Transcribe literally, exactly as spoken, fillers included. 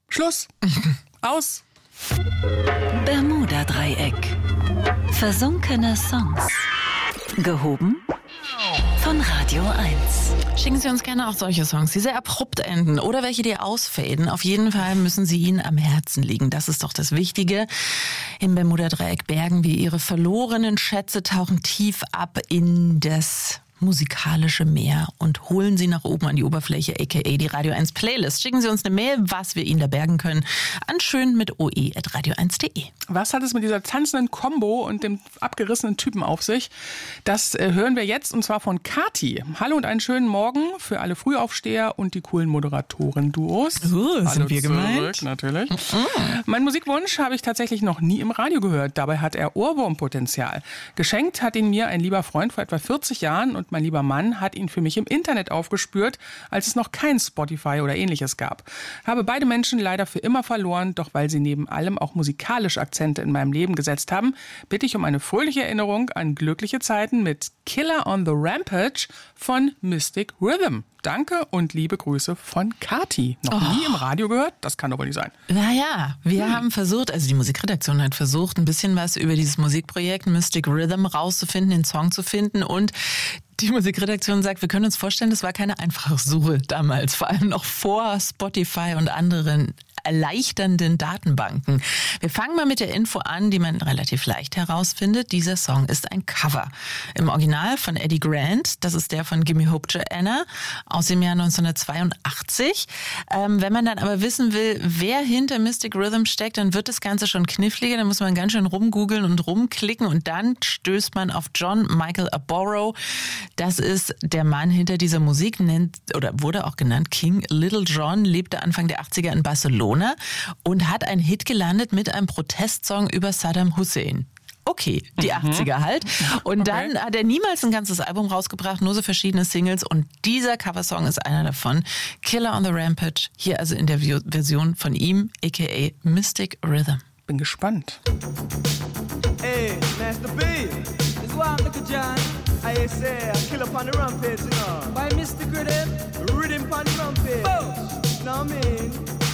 Schluss. Aus. Bermuda-Dreieck. Versunkene Songs. Gehoben von Radio eins. Schicken Sie uns gerne auch solche Songs, die sehr abrupt enden oder welche, die ausfaden. Auf jeden Fall müssen sie Ihnen am Herzen liegen. Das ist doch das Wichtige. Im Bermuda-Dreieck bergen wir Ihre verlorenen Schätze, tauchen tief ab in das musikalische Meer und holen Sie nach oben an die Oberfläche, aka die Radio eins Playlist. Schicken Sie uns eine Mail, was wir Ihnen da bergen können, an schön mit oe at radio eins punkt de. Was hat es mit dieser tanzenden Combo und dem abgerissenen Typen auf sich? Das äh, hören wir jetzt, und zwar von Kati. Hallo und einen schönen Morgen für alle Frühaufsteher und die coolen Moderatoren-Duos. Uh, Hallo sind wir zurück, gemeint? Natürlich. Mhm. Mein Musikwunsch habe ich tatsächlich noch nie im Radio gehört. Dabei hat er Ohrwurmpotenzial. Geschenkt hat ihn mir ein lieber Freund vor etwa vierzig Jahren und mein lieber Mann hat ihn für mich im Internet aufgespürt, als es noch kein Spotify oder ähnliches gab. Habe beide Menschen leider für immer verloren, doch weil sie neben allem auch musikalisch Akzente in meinem Leben gesetzt haben, bitte ich um eine fröhliche Erinnerung an glückliche Zeiten mit Killer on the Rampage von Mystic Rhythm. Danke und liebe Grüße von Kati. Noch Oh. nie im Radio gehört? Das kann doch wohl nicht sein. Naja, wir Hm. haben versucht, also die Musikredaktion hat versucht, ein bisschen was über dieses Musikprojekt Mystic Rhythm rauszufinden, den Song zu finden, und die Musikredaktion sagt, wir können uns vorstellen, das war keine einfache Suche damals, vor allem noch vor Spotify und anderen erleichternden Datenbanken. Wir fangen mal mit der Info an, die man relativ leicht herausfindet. Dieser Song ist ein Cover. Im Original von Eddie Grant, das ist der von Gimme Hope Joanna aus dem Jahr neunzehnhundertzweiundachtzig. Ähm, wenn man dann aber wissen will, wer hinter Mystic Rhythm steckt, dann wird das Ganze schon kniffliger. Da muss man ganz schön rumgoogeln und rumklicken und dann stößt man auf John Michael Aboro. Das ist der Mann hinter dieser Musik, nennt oder wurde auch genannt King Little John, lebte Anfang der achtziger in Barcelona und hat einen Hit gelandet mit einem Protestsong über Saddam Hussein. Okay, die Mhm. achtziger halt. Und Okay. dann hat er niemals ein ganzes Album rausgebracht, nur so verschiedene Singles. Und dieser Coversong ist einer davon. Killer on the Rampage, hier also in der Version von ihm, aka Mystic Rhythm. Bin gespannt. Hey, Master B. This one, look at John. I say, kill up on the rampage, you know. By Mister Rhythm, rhythm on the rampage. Oh, know what I mean?